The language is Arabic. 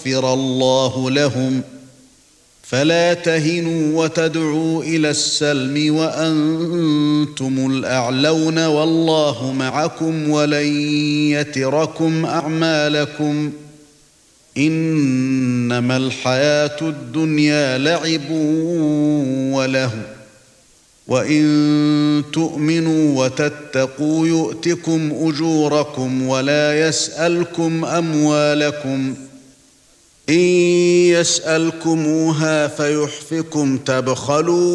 ليغفر الله لهم فلا تهنوا وتدعوا إلى السلم وأنتم الأعلون والله معكم ولن يتركم أعمالكم إنما الحياة الدنيا لعب وله وإن تؤمنوا وتتقوا يؤتكم أجوركم ولا يسألكم أموالكم إن يسألكموها فيحفكم تبخلوا